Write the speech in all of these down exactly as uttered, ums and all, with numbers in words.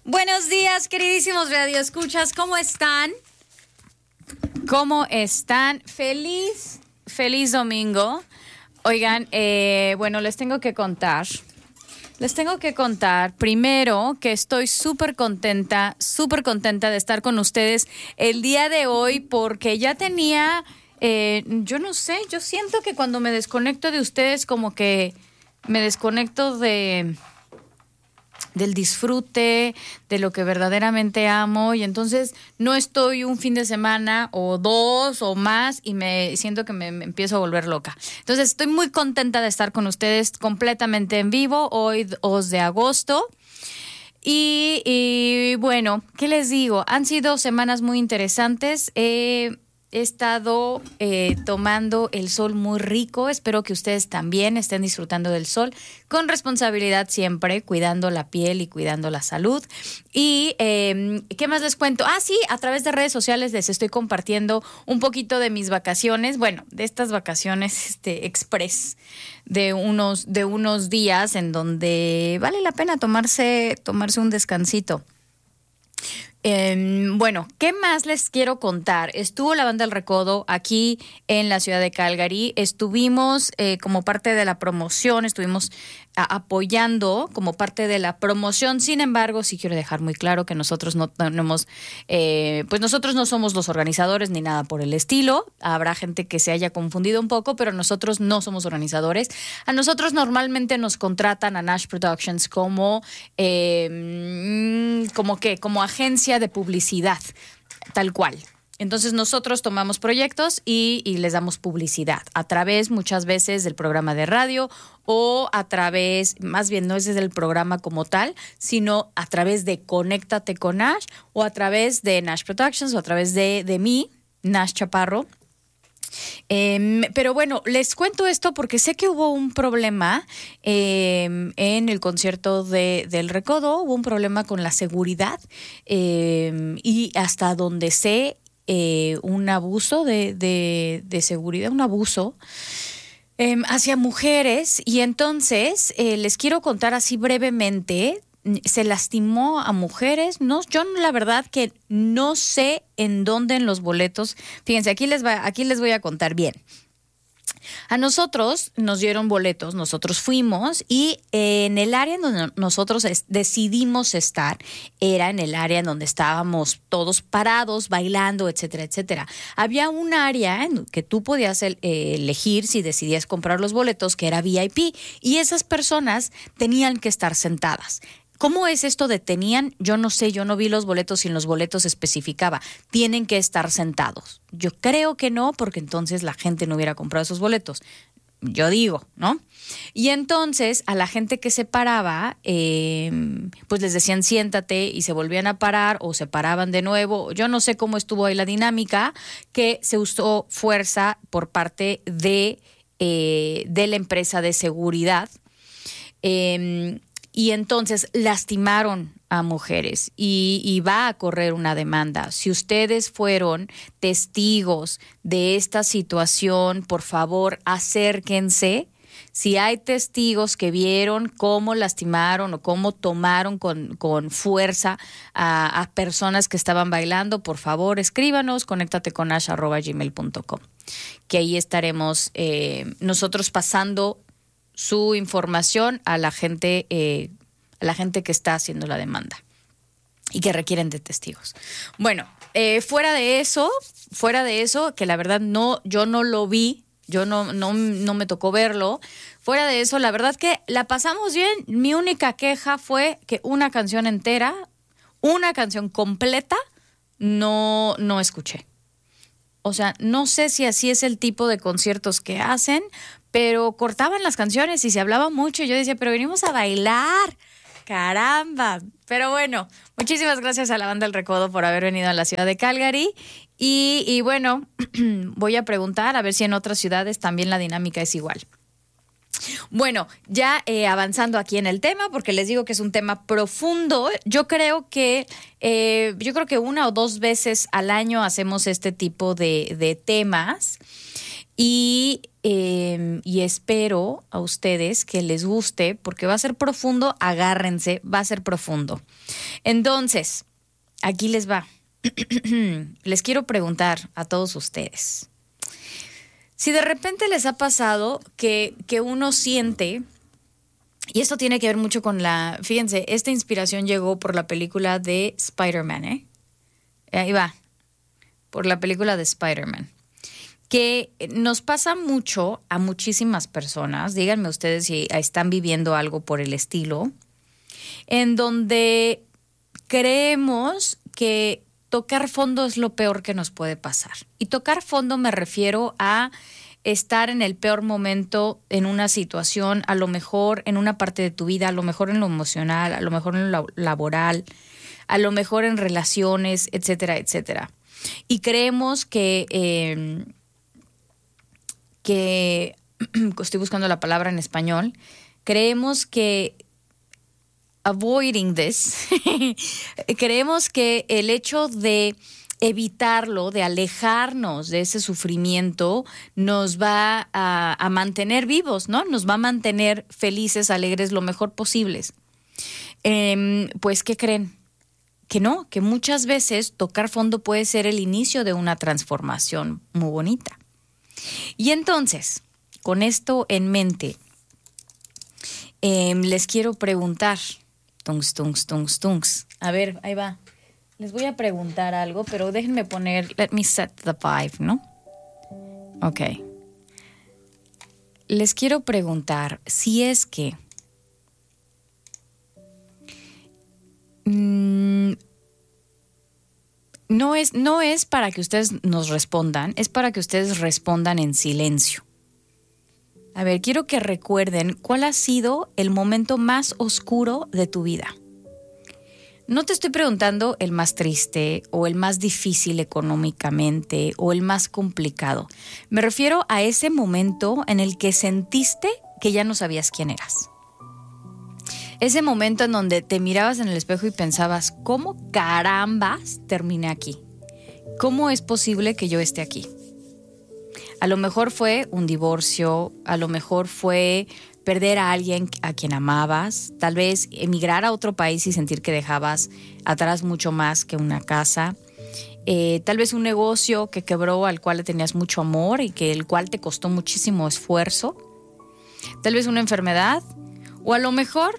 Buenos días, queridísimos radioescuchas, ¿cómo están? ¿Cómo están? Feliz, feliz domingo. Oigan, eh, bueno, les tengo que contar, les tengo que contar primero que estoy súper contenta, súper contenta de estar con ustedes el día de hoy porque ya tenía, eh, yo no sé, yo siento que cuando me desconecto de ustedes como que me desconecto de... del disfrute, de lo que verdaderamente amo, y entonces no estoy un fin de semana o dos o más y me siento que me, me empiezo a volver loca. Entonces estoy muy contenta de estar con ustedes completamente en vivo hoy dos de agosto. Y, y bueno, ¿qué les digo? Han sido semanas muy interesantes. Eh, He estado eh, tomando el sol muy rico. Espero que ustedes también estén disfrutando del sol con responsabilidad siempre, cuidando la piel y cuidando la salud. Y, eh, ¿qué más les cuento? Ah, sí, a través de redes sociales les estoy compartiendo un poquito de mis vacaciones. Bueno, de estas vacaciones este, express de unos, de unos días en donde vale la pena tomarse, tomarse un descansito. Eh, bueno, ¿qué más les quiero contar? Estuvo la Banda El Recodo aquí en la ciudad de Calgary. Estuvimos eh, como parte de la promoción, estuvimos a, apoyando como parte de la promoción. Sin embargo, sí quiero dejar muy claro que nosotros no tenemos, eh, pues nosotros no somos los organizadores ni nada por el estilo. Habrá gente que se haya confundido un poco, pero nosotros no somos organizadores. A nosotros normalmente nos contratan a Nash Productions como, eh, como que, como agencia de publicidad, tal cual. Entonces nosotros tomamos proyectos y, y les damos publicidad a través muchas veces del programa de radio o a través, más bien no es desde el programa como tal, sino a través de Conéctate con Nash o a través de Nash Productions o a través de, de mí, Nash Chaparro. Eh, pero bueno, les cuento esto porque sé que hubo un problema eh, en el concierto de, del Recodo, hubo un problema con la seguridad eh, y hasta donde sé eh, un abuso de, de, de seguridad, un abuso eh, hacia mujeres, y entonces eh, les quiero contar así brevemente. Se lastimó a mujeres. No, yo la verdad que no sé en dónde en los boletos. Fíjense, aquí les va, aquí les voy a contar bien. A nosotros nos dieron boletos, nosotros fuimos y en el área donde nosotros es, decidimos estar era en el área en donde estábamos todos parados, bailando, etcétera, etcétera. Había un área en que tú podías eh, elegir si decidías comprar los boletos, que era V I P, y esas personas tenían que estar sentadas. ¿Cómo es esto de tenían? Yo no sé, yo no vi los boletos y en los boletos especificaba. Tienen que estar sentados. Yo creo que no, porque entonces la gente no hubiera comprado esos boletos. Yo digo, ¿no? Y entonces a la gente que se paraba, eh, pues les decían siéntate y se volvían a parar o se paraban de nuevo. Yo no sé cómo estuvo ahí la dinámica, que se usó fuerza por parte de, eh, de la empresa de seguridad. Eh, Y entonces lastimaron a mujeres y, y va a correr una demanda. Si ustedes fueron testigos de esta situación, por favor, acérquense. Si hay testigos que vieron cómo lastimaron o cómo tomaron con, con fuerza a, a personas que estaban bailando, por favor, escríbanos, conéctate con nash arroba gmail punto com, que ahí estaremos eh, nosotros pasando su información a la gente, eh, a la gente que está haciendo la demanda y que requieren de testigos. Bueno, eh, fuera de eso, fuera de eso, que la verdad no, yo no lo vi, yo no, no, no me tocó verlo. Fuera de eso, la verdad que la pasamos bien. Mi única queja fue que una canción entera, una canción completa, no, no escuché. O sea, no sé si así es el tipo de conciertos que hacen, pero cortaban las canciones y se hablaba mucho. Y yo decía, pero venimos a bailar. ¡Caramba! Pero bueno, muchísimas gracias a la Banda El Recodo por haber venido a la ciudad de Calgary. Y, y bueno, voy a preguntar a ver si en otras ciudades también la dinámica es igual. Bueno, ya eh, avanzando aquí en el tema, porque les digo que es un tema profundo. Yo creo que eh, yo creo que una o dos veces al año hacemos este tipo de, de temas. Y, eh, y espero a ustedes que les guste porque va a ser profundo, agárrense, va a ser profundo. Entonces, aquí les va. Les quiero preguntar a todos ustedes. Si de repente les ha pasado que, que uno siente, y esto tiene que ver mucho con la, fíjense, esta inspiración llegó por la película de Spider-Man, ¿eh? Ahí va, por la película de Spider-Man. Que nos pasa mucho a muchísimas personas, díganme ustedes si están viviendo algo por el estilo, en donde creemos que tocar fondo es lo peor que nos puede pasar. Y tocar fondo me refiero a estar en el peor momento en una situación, a lo mejor en una parte de tu vida, a lo mejor en lo emocional, a lo mejor en lo laboral, a lo mejor en relaciones, etcétera, etcétera. Y creemos que... Eh, que estoy buscando la palabra en español, creemos que avoiding this, creemos que el hecho de evitarlo, de alejarnos de ese sufrimiento, nos va a, a mantener vivos, ¿no? Nos va a mantener felices, alegres, lo mejor posibles. Eh, pues, ¿qué creen? Que no, que muchas veces tocar fondo puede ser el inicio de una transformación muy bonita. Y entonces, con esto en mente, eh, les quiero preguntar, tungs, tungs, tungs, tungs. A ver, ahí va. Les voy a preguntar algo, pero déjenme poner, let me set the vibe, ¿no? Ok. Les quiero preguntar si es que mmm, No es, no es para que ustedes nos respondan, es para que ustedes respondan en silencio. A ver, quiero que recuerden cuál ha sido el momento más oscuro de tu vida. No te estoy preguntando el más triste o el más difícil económicamente o el más complicado. Me refiero a ese momento en el que sentiste que ya no sabías quién eras. Ese momento en donde te mirabas en el espejo y pensabas, ¿cómo carambas terminé aquí? ¿Cómo es posible que yo esté aquí? A lo mejor fue un divorcio, a lo mejor fue perder a alguien a quien amabas, tal vez emigrar a otro país y sentir que dejabas atrás mucho más que una casa, eh, tal vez un negocio que quebró al cual le tenías mucho amor y que el cual te costó muchísimo esfuerzo, tal vez una enfermedad, o a lo mejor...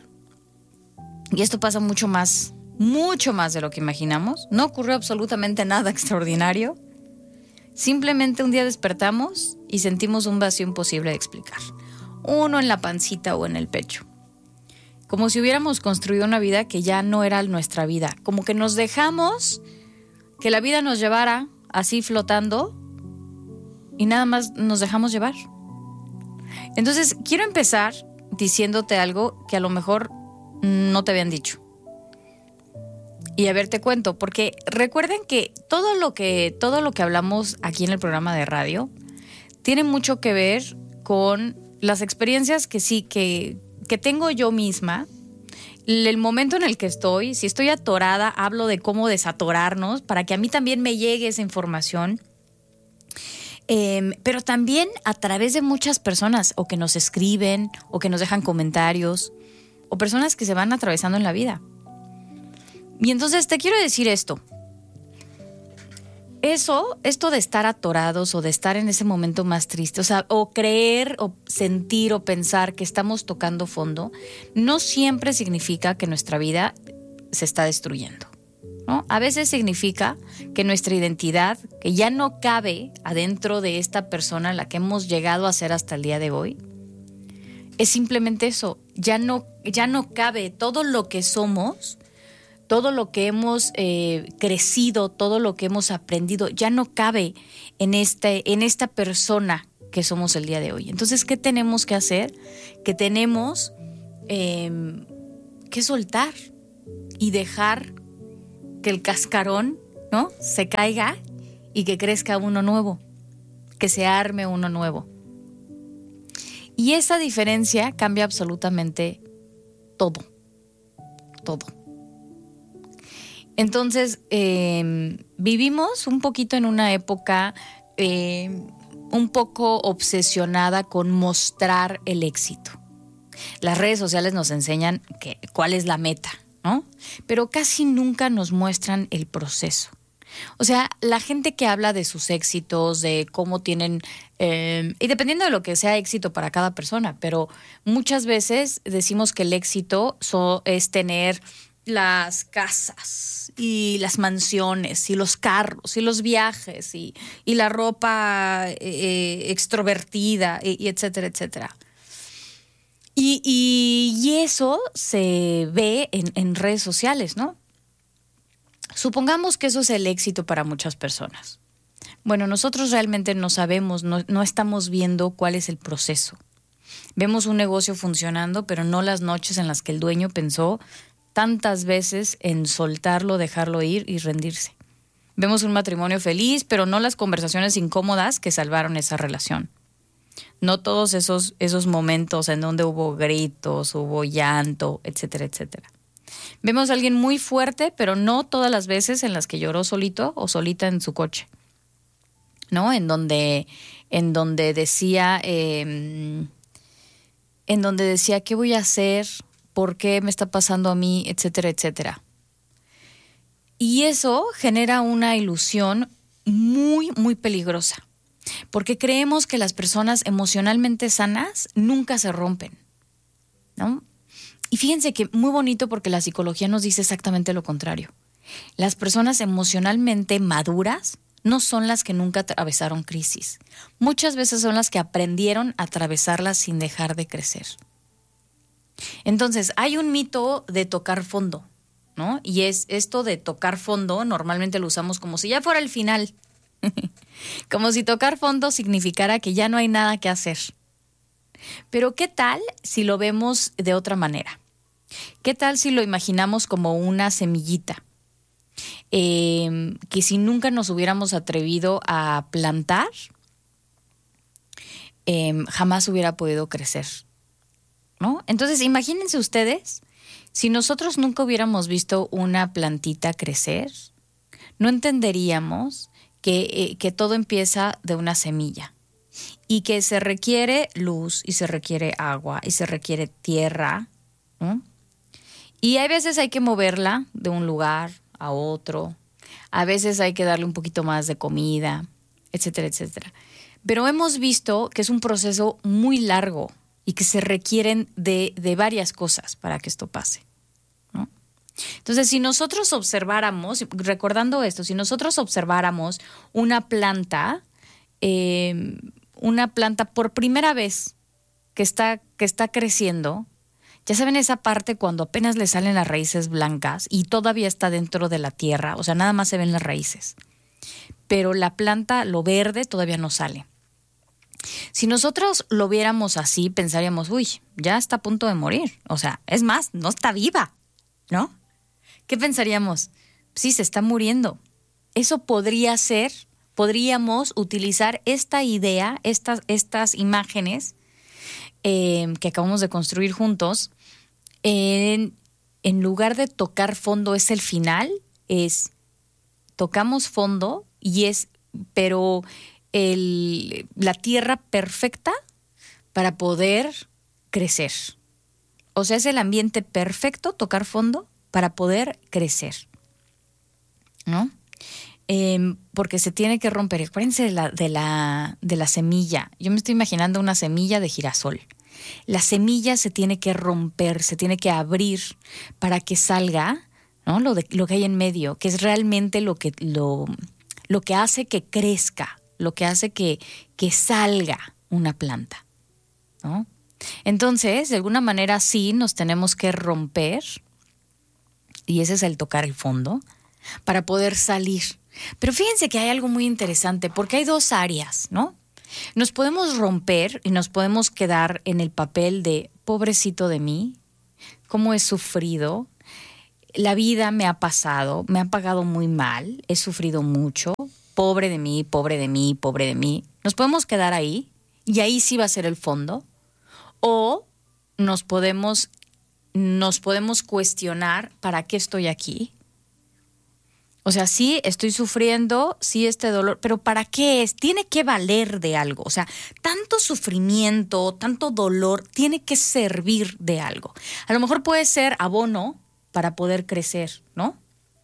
Y esto pasa mucho más, mucho más de lo que imaginamos. No ocurrió absolutamente nada extraordinario. Simplemente un día despertamos y sentimos un vacío imposible de explicar. Uno en la pancita o en el pecho. Como si hubiéramos construido una vida que ya no era nuestra vida. Como que nos dejamos que la vida nos llevara así flotando y nada más nos dejamos llevar. Entonces, quiero empezar diciéndote algo que a lo mejor no te habían dicho. Y a ver, te cuento, porque recuerden que todo lo que, todo lo que hablamos aquí en el programa de radio tiene mucho que ver con las experiencias que sí, que, que tengo yo misma, el momento en el que estoy. Si estoy atorada, hablo de cómo desatorarnos para que a mí también me llegue esa información. Eh, pero también a través de muchas personas, o que nos escriben, o que nos dejan comentarios, o personas que se van atravesando en la vida. Y entonces te quiero decir esto. Eso, esto de estar atorados o de estar en ese momento más triste, o sea, o creer o sentir o pensar que estamos tocando fondo, no siempre significa que nuestra vida se está destruyendo, ¿no? A veces significa que nuestra identidad, que ya no cabe adentro de esta persona a la que hemos llegado a ser hasta el día de hoy, es simplemente eso. Ya no, ya no cabe todo lo que somos, todo lo que hemos eh, crecido, todo lo que hemos aprendido, ya no cabe en, este, en esta persona que somos el día de hoy. Entonces, ¿qué tenemos que hacer? Que tenemos eh, que soltar y dejar que el cascarón, ¿no?, se caiga y que crezca uno nuevo, que se arme uno nuevo. Y esa diferencia cambia absolutamente todo, todo. Entonces, eh, vivimos un poquito en una época eh, un poco obsesionada con mostrar el éxito. Las redes sociales nos enseñan que, cuál es la meta, ¿no? Pero casi nunca nos muestran el proceso. O sea, la gente que habla de sus éxitos, de cómo tienen, eh, y dependiendo de lo que sea éxito para cada persona, pero muchas veces decimos que el éxito so, es tener las casas y las mansiones y los carros y los viajes y, y la ropa eh, extrovertida y, y etcétera, etcétera. Y, y, y eso se ve en, en redes sociales, ¿no? Supongamos que eso es el éxito para muchas personas. Bueno, nosotros realmente no sabemos, no, no estamos viendo cuál es el proceso. Vemos un negocio funcionando, pero no las noches en las que el dueño pensó tantas veces en soltarlo, dejarlo ir y rendirse. Vemos un matrimonio feliz, pero no las conversaciones incómodas que salvaron esa relación. No todos esos, esos momentos en donde hubo gritos, hubo llanto, etcétera, etcétera. Vemos a alguien muy fuerte, pero no todas las veces en las que lloró solito o solita en su coche, ¿no? En donde, en donde decía, eh, en donde decía, ¿qué voy a hacer? ¿Por qué me está pasando a mí? Etcétera, etcétera. Y eso genera una ilusión muy, muy peligrosa, porque creemos que las personas emocionalmente sanas nunca se rompen, ¿no? Y fíjense que muy bonito porque la psicología nos dice exactamente lo contrario. Las personas emocionalmente maduras no son las que nunca atravesaron crisis. Muchas veces son las que aprendieron a atravesarlas sin dejar de crecer. Entonces, hay un mito de tocar fondo, ¿no? Y es esto de tocar fondo, normalmente lo usamos como si ya fuera el final. Como si tocar fondo significara que ya no hay nada que hacer. Pero ¿qué tal si lo vemos de otra manera? ¿Qué tal si lo imaginamos como una semillita? Eh, que si nunca nos hubiéramos atrevido a plantar, eh, jamás hubiera podido crecer, ¿no? Entonces, imagínense ustedes, si nosotros nunca hubiéramos visto una plantita crecer, no entenderíamos que, eh, que todo empieza de una semilla. Y que se requiere luz, y se requiere agua, y se requiere tierra, ¿no? Y hay veces hay que moverla de un lugar a otro, a veces hay que darle un poquito más de comida, etcétera, etcétera. Pero hemos visto que es un proceso muy largo y que se requieren de, de varias cosas para que esto pase, ¿no? Entonces, si nosotros observáramos, recordando esto, si nosotros observáramos una planta, eh, una planta por primera vez que está, que está creciendo, ya saben esa parte cuando apenas le salen las raíces blancas y todavía está dentro de la tierra, o sea, nada más se ven las raíces, pero la planta, lo verde, todavía no sale. Si nosotros lo viéramos así, pensaríamos, uy, ya está a punto de morir, o sea, es más, no está viva, ¿no? ¿Qué pensaríamos? Sí, se está muriendo. Eso podría ser, podríamos utilizar esta idea, estas, estas imágenes eh, que acabamos de construir juntos, en, en lugar de tocar fondo es el final, es tocamos fondo y es, pero el, la tierra perfecta para poder crecer. O sea, es el ambiente perfecto, tocar fondo, para poder crecer, ¿no? Eh, porque se tiene que romper. Acuérdense de la, de, la, de la semilla. Yo me estoy imaginando una semilla de girasol. La semilla se tiene que romper, se tiene que abrir para que salga, ¿no? Lo, de, lo que hay en medio, que es realmente lo que, lo, lo que hace que crezca, lo que hace que, que salga una planta, ¿no? Entonces, de alguna manera sí nos tenemos que romper, y ese es el tocar el fondo, para poder salir. Pero fíjense que hay algo muy interesante, porque hay dos áreas, ¿no? Nos podemos romper y nos podemos quedar en el papel de pobrecito de mí, cómo he sufrido, la vida me ha pasado, me ha pagado muy mal, he sufrido mucho, pobre de mí, pobre de mí, pobre de mí. Nos podemos quedar ahí y ahí sí va a ser el fondo, o nos podemos, nos podemos cuestionar ¿para qué estoy aquí? O sea, sí estoy sufriendo, sí este dolor, pero ¿para qué es? Tiene que valer de algo. O sea, tanto sufrimiento, tanto dolor, tiene que servir de algo. A lo mejor puede ser abono para poder crecer, ¿no?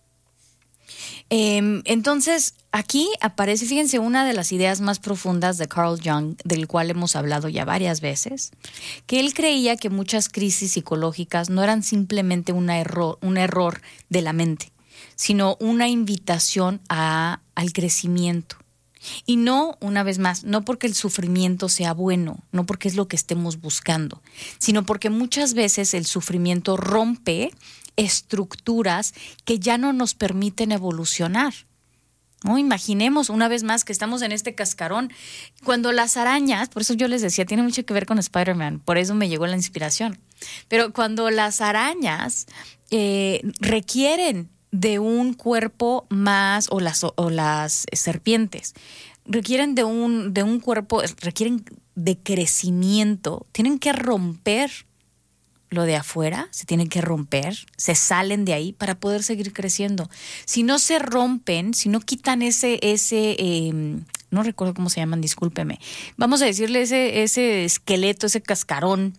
Eh, entonces, aquí aparece, fíjense, una de las ideas más profundas de Carl Jung, del cual hemos hablado ya varias veces, que él creía que muchas crisis psicológicas no eran simplemente una error, un error de la mente, sino una invitación a, al crecimiento. Y no, una vez más, no porque el sufrimiento sea bueno, no porque es lo que estemos buscando, sino porque muchas veces el sufrimiento rompe estructuras que ya no nos permiten evolucionar. ¿No? Imaginemos una vez más que estamos en este cascarón. Cuando las arañas, por eso yo les decía, tiene mucho que ver con Spider-Man, por eso me llegó la inspiración. Pero cuando las arañas eh, requieren de un cuerpo más, o las, o las serpientes, requieren de un, de un cuerpo, requieren de crecimiento, tienen que romper lo de afuera, se tienen que romper, se salen de ahí para poder seguir creciendo. Si no se rompen, si no quitan ese, ese eh, no recuerdo cómo se llaman, discúlpeme, vamos a decirle ese, ese esqueleto, ese cascarón,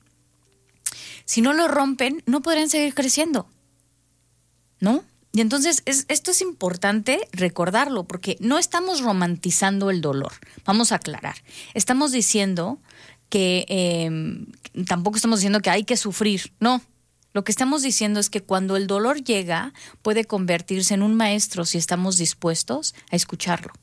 si no lo rompen, no podrán seguir creciendo, ¿no? Y entonces es, esto es importante recordarlo, porque no estamos romantizando el dolor, vamos a aclarar. Estamos diciendo que eh, tampoco estamos diciendo que hay que sufrir, no. Lo que estamos diciendo es que cuando el dolor llega, puede convertirse en un maestro si estamos dispuestos a escucharlo.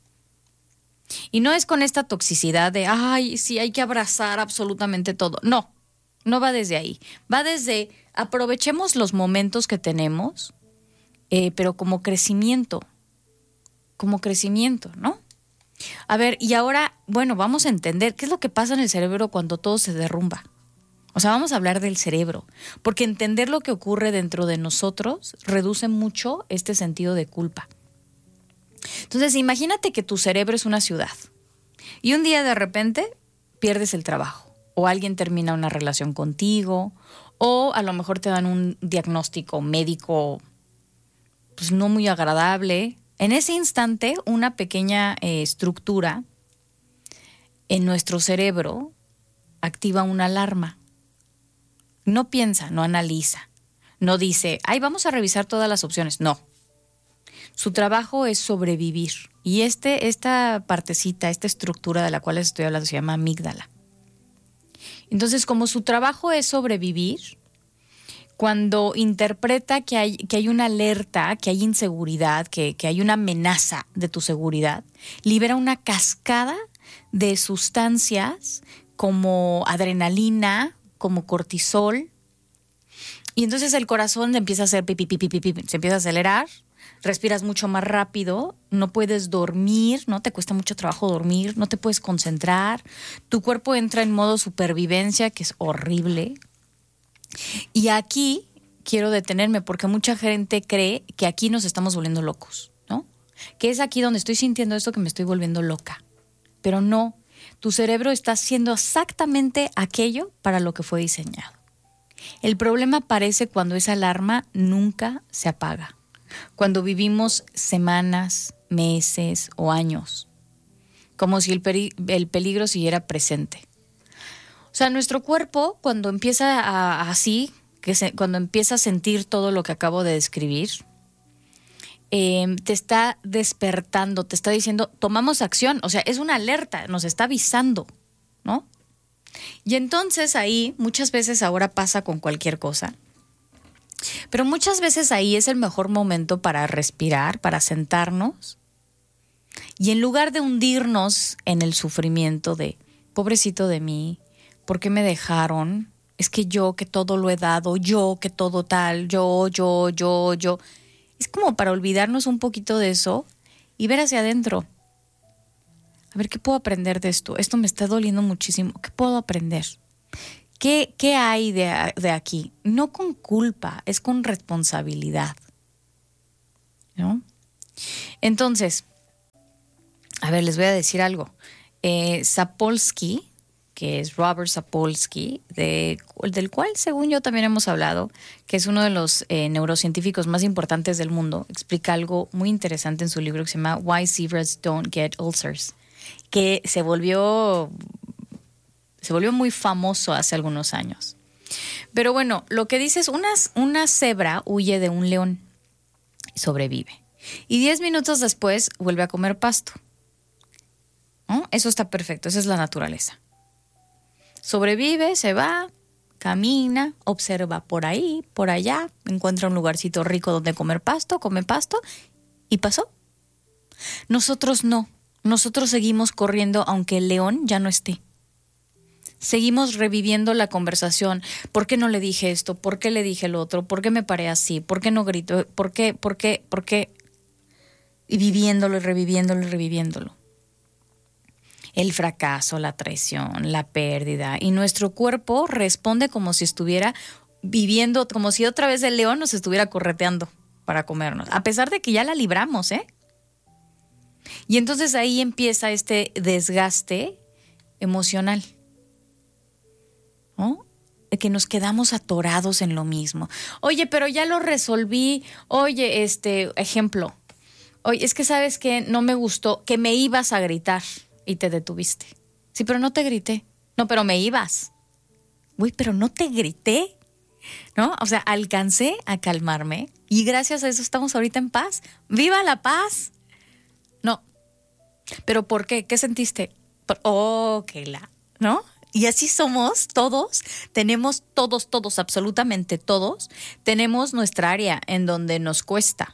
Y no es con esta toxicidad de, ay, sí, hay que abrazar absolutamente todo. No, no va desde ahí. Va desde, aprovechemos los momentos que tenemos, eh, pero como crecimiento, como crecimiento, ¿no? A ver, y ahora, bueno, vamos a entender qué es lo que pasa en el cerebro cuando todo se derrumba. O sea, vamos a hablar del cerebro, porque entender lo que ocurre dentro de nosotros reduce mucho este sentido de culpa. Entonces, imagínate que tu cerebro es una ciudad y un día de repente pierdes el trabajo, o alguien termina una relación contigo, o a lo mejor te dan un diagnóstico médico pues no muy agradable. En ese instante, una pequeña eh, estructura en nuestro cerebro activa una alarma. No piensa, no analiza, no dice, ay, vamos a revisar todas las opciones. No. Su trabajo es sobrevivir. Y este, esta partecita, esta estructura de la cual les estoy hablando se llama amígdala. Entonces, como su trabajo es sobrevivir, cuando interpreta que hay, que hay una alerta, que hay inseguridad, que, que hay una amenaza de tu seguridad, libera una cascada de sustancias como adrenalina, como cortisol, y entonces el corazón empieza a hacer pipi, pipi, pipi, pipi, se empieza a acelerar, respiras mucho más rápido, no puedes dormir, ¿no? Te cuesta mucho trabajo dormir, no te puedes concentrar, tu cuerpo entra en modo supervivencia, que es horrible. Y aquí quiero detenerme porque mucha gente cree que aquí nos estamos volviendo locos, ¿no? Que es aquí donde estoy sintiendo esto que me estoy volviendo loca. Pero no, tu cerebro está haciendo exactamente aquello para lo que fue diseñado. El problema aparece cuando esa alarma nunca se apaga, cuando vivimos semanas, meses o años, como si el, peri- el peligro siguiera presente. O sea, nuestro cuerpo cuando empieza a, así, que se, cuando empieza a sentir todo lo que acabo de describir, eh, te está despertando, te está diciendo, tomamos acción. O sea, es una alerta, nos está avisando, ¿no? Y entonces ahí, muchas veces ahora pasa con cualquier cosa, pero muchas veces ahí es el mejor momento para respirar, para sentarnos, y en lugar de hundirnos en el sufrimiento de, pobrecito de mí, ¿por qué me dejaron? Es que yo que todo lo he dado, yo que todo tal, yo, yo, yo, yo. Es como para olvidarnos un poquito de eso y ver hacia adentro. A ver, ¿qué puedo aprender de esto? Esto me está doliendo muchísimo. ¿Qué puedo aprender? ¿Qué, qué hay de, de aquí? No con culpa, es con responsabilidad, ¿no? Entonces, a ver, les voy a decir algo. Eh, Sapolsky, que es Robert Sapolsky, de, del cual según yo también hemos hablado, que es uno de los eh, neurocientíficos más importantes del mundo. Explica algo muy interesante en su libro que se llama Why Zebras Don't Get Ulcers, que se volvió, se volvió muy famoso hace algunos años. Pero bueno, lo que dice es una, una cebra huye de un león y sobrevive. Y diez minutos después vuelve a comer pasto. ¿No? Eso está perfecto, esa es la naturaleza. Sobrevive, se va, camina, observa por ahí, por allá, encuentra un lugarcito rico donde comer pasto, come pasto y pasó. Nosotros no, nosotros seguimos corriendo aunque el león ya no esté. Seguimos reviviendo la conversación. ¿Por qué no le dije esto? ¿Por qué le dije lo otro? ¿Por qué me paré así? ¿Por qué no grito? ¿Por qué? ¿Por qué? ¿Por qué? Y viviéndolo y reviviéndolo y reviviéndolo. El fracaso, la traición, la pérdida. Y nuestro cuerpo responde como si estuviera viviendo, como si otra vez el león nos estuviera correteando para comernos. A pesar de que ya la libramos, ¿eh? Y entonces ahí empieza este desgaste emocional, ¿no? De que nos quedamos atorados en lo mismo. Oye, pero ya lo resolví. Oye, este, ejemplo. Oye, es que sabes que no me gustó, que me ibas a gritar y te detuviste. Sí, pero no te grité. No, pero me ibas. Uy, pero no te grité, ¿no? O sea, alcancé a calmarme y gracias a eso estamos ahorita en paz. ¡Viva la paz! No. ¿Pero por qué? ¿Qué sentiste? Por, oh, que la, ¿no? Y así somos todos, tenemos todos, todos, absolutamente todos, tenemos nuestra área en donde nos cuesta,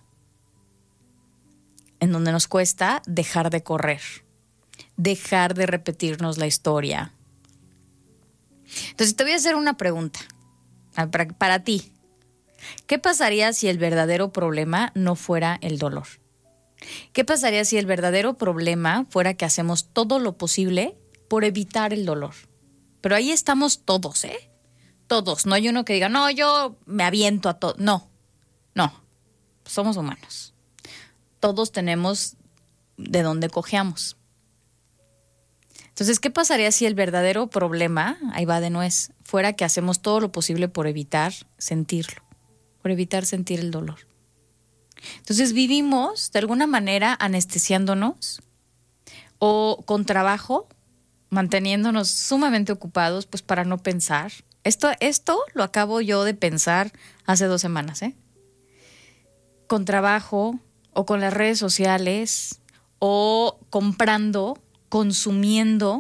en donde nos cuesta dejar de correr, dejar de repetirnos la historia. Entonces te voy a hacer una pregunta para, para ti. ¿Qué pasaría si el verdadero problema no fuera el dolor? ¿Qué pasaría si el verdadero problema fuera que hacemos todo lo posible por evitar el dolor? Pero ahí estamos todos, ¿eh? Todos. No hay uno que diga, no, yo me aviento a todo. No, no. Somos humanos. Todos tenemos de dónde cojeamos. Entonces, ¿qué pasaría si el verdadero problema, ahí va de nuez, fuera que hacemos todo lo posible por evitar sentirlo, por evitar sentir el dolor? Entonces, vivimos de alguna manera anestesiándonos o con trabajo, manteniéndonos sumamente ocupados, pues para no pensar. Esto, esto lo acabo yo de pensar hace dos semanas, ¿eh? Con trabajo o con las redes sociales o comprando, consumiendo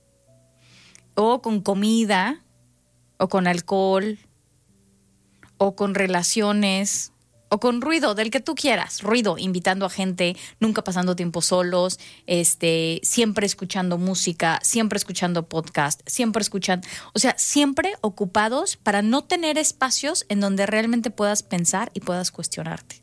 o con comida o con alcohol o con relaciones o con ruido, del que tú quieras, ruido, invitando a gente, nunca pasando tiempo solos, este, siempre escuchando música, siempre escuchando podcast, siempre escuchando, o sea, siempre ocupados para no tener espacios en donde realmente puedas pensar y puedas cuestionarte,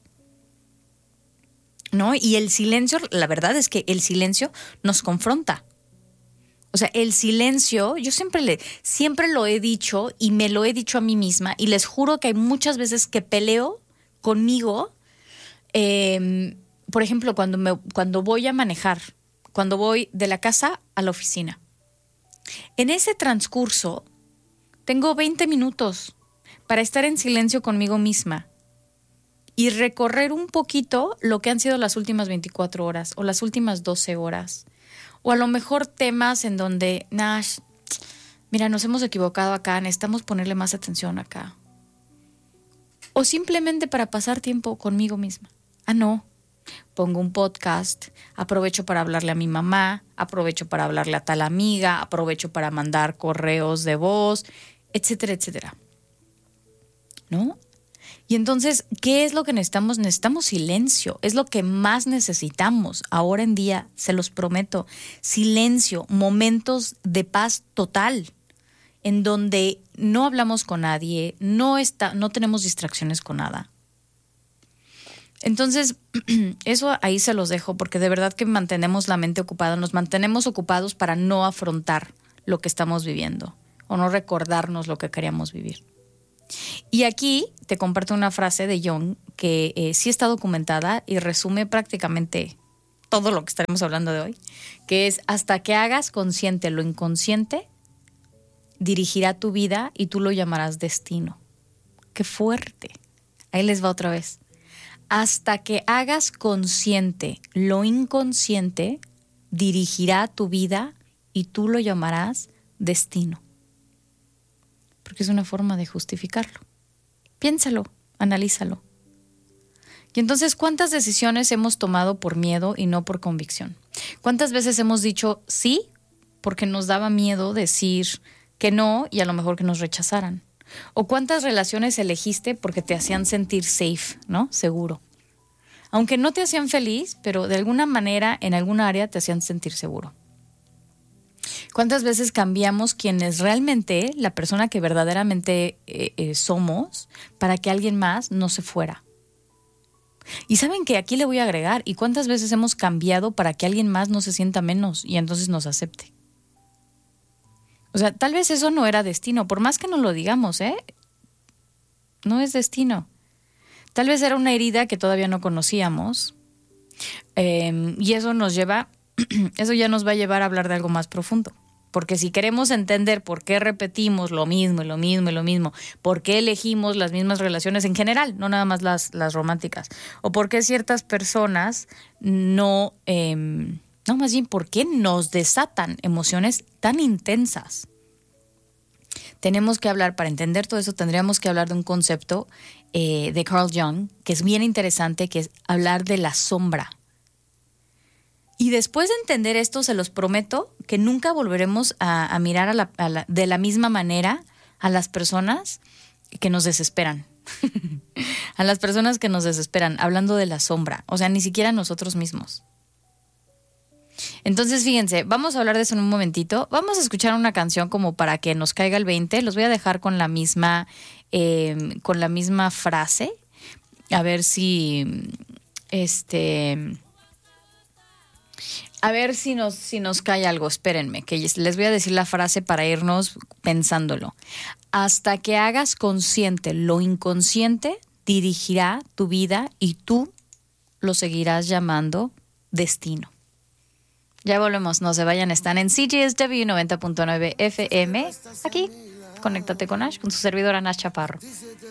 ¿no? Y el silencio, la verdad es que el silencio nos confronta. O sea, el silencio, yo siempre le, siempre lo he dicho y me lo he dicho a mí misma y les juro que hay muchas veces que peleo conmigo, eh, por ejemplo, cuando, me, cuando voy a manejar, cuando voy de la casa a la oficina. En ese transcurso tengo veinte minutos para estar en silencio conmigo misma y recorrer un poquito lo que han sido las últimas veinticuatro horas o las últimas doce horas. O a lo mejor temas en donde, Nash, mira, nos hemos equivocado acá, necesitamos ponerle más atención acá. O simplemente para pasar tiempo conmigo misma. Ah, no. Pongo un podcast, aprovecho para hablarle a mi mamá, aprovecho para hablarle a tal amiga, aprovecho para mandar correos de voz, etcétera, etcétera. ¿No? Y entonces, ¿qué es lo que necesitamos? Necesitamos silencio. Es lo que más necesitamos ahora en día, se los prometo. Silencio, momentos de paz total, en donde no hablamos con nadie, no está, no tenemos distracciones con nada. Entonces, eso ahí se los dejo, porque de verdad que mantenemos la mente ocupada, nos mantenemos ocupados para no afrontar lo que estamos viviendo o no recordarnos lo que queríamos vivir. Y aquí te comparto una frase de Jung que eh, sí está documentada y resume prácticamente todo lo que estaremos hablando de hoy, que es: hasta que hagas consciente lo inconsciente, dirigirá tu vida y tú lo llamarás destino. ¡Qué fuerte! Ahí les va otra vez. Hasta que hagas consciente lo inconsciente, dirigirá tu vida y tú lo llamarás destino. Porque es una forma de justificarlo. Piénsalo, analízalo. Y entonces, ¿cuántas decisiones hemos tomado por miedo y no por convicción? ¿Cuántas veces hemos dicho sí porque nos daba miedo decir que no y a lo mejor que nos rechazaran? ¿O cuántas relaciones elegiste porque te hacían sentir safe, ¿no? Seguro. Aunque no te hacían feliz, pero de alguna manera, en alguna área te hacían sentir seguro. ¿Cuántas veces cambiamos quienes realmente, la persona que verdaderamente eh, eh, somos, para que alguien más no se fuera? Y saben que aquí le voy a agregar, ¿y cuántas veces hemos cambiado para que alguien más no se sienta menos y entonces nos acepte? O sea, tal vez eso no era destino, por más que nos lo digamos, ¿eh? No es destino. Tal vez era una herida que todavía no conocíamos, eh, y eso nos lleva, eso ya nos va a llevar a hablar de algo más profundo. Porque si queremos entender por qué repetimos lo mismo y lo mismo y lo mismo, por qué elegimos las mismas relaciones en general, no nada más las, las románticas, o por qué ciertas personas no, eh, no, más bien por qué nos desatan emociones tan intensas. Tenemos que hablar, para entender todo eso, tendríamos que hablar de un concepto eh, de Carl Jung, que es bien interesante, que es hablar de la sombra. Y después de entender esto, se los prometo que nunca volveremos a, a mirar a la, a la, de la misma manera a las personas que nos desesperan. A las personas que nos desesperan, hablando de la sombra. O sea, ni siquiera nosotros mismos. Entonces, fíjense, vamos a hablar de eso en un momentito. Vamos a escuchar una canción como para que nos caiga el veinte. Los voy a dejar con la misma, eh, con la misma frase. A ver si... Este... A ver si nos, si nos cae algo. Espérenme, que les voy a decir la frase para irnos pensándolo. Hasta que hagas consciente lo inconsciente, dirigirá tu vida y tú lo seguirás llamando destino. Ya volvemos, no se vayan, están en C J S W noventa punto nueve F M. Aquí, conéctate con Ash, con su servidora Nash Chaparro.